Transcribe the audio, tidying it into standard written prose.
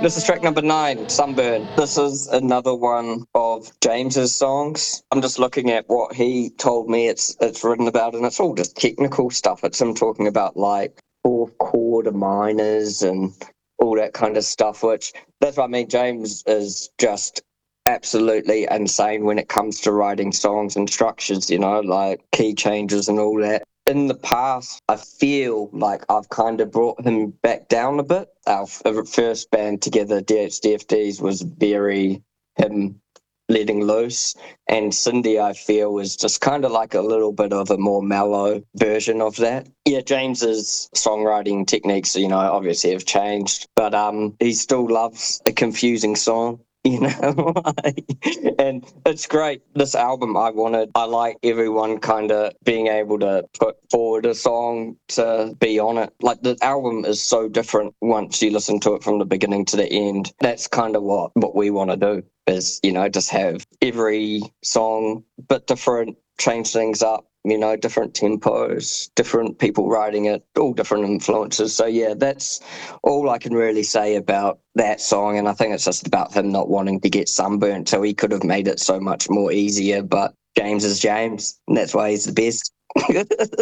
This is track number 9, Sunburn. This is another one of James's songs. I'm just looking at what he told me it's written about, and it's all just technical stuff. It's him talking about like fourth chord minors and all that kind of stuff, which that's what I mean. James is just absolutely insane when it comes to writing songs and structures, like key changes and all that. In the past, I feel like I've kind of brought him back down a bit. Our first band together, DHDFDs, was very him letting loose. And Cindy, I feel, was just kind of like a little bit of a more mellow version of that. Yeah, James's songwriting techniques, obviously have changed, but he still loves a confusing song. And it's great. This album, I like everyone kind of being able to put forward a song to be on it. Like, the album is so different once you listen to it from the beginning to the end. That's kind of what we want to do, is, just have every song a bit different, change things up, different tempos, different people writing it, all different influences. So yeah, that's all I can really say about that song. And I think it's just about him not wanting to get sunburnt, so he could have made it so much more easier. But James is James, and that's why he's the best.